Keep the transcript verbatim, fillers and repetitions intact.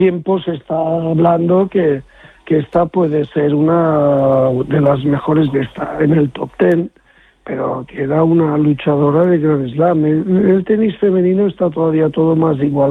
tiempo se está hablando que, que esta puede ser una de las mejores, de esta en el top ten, pero que era una luchadora de Grand Slam. El, el tenis femenino está todavía todo más igual.